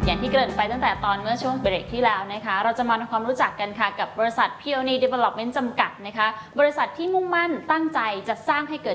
อย่างที่เกริ่นไปตั้งแต่ตอนเมื่อช่วงเบรกที่แล้วนะคะเราจะมาทำความรู้จักกันค่ะกับบริษัท Peony Development จำกัดนะคะบริษัทที่มุ่งมั่นตั้งใจจะสร้างให้เกิด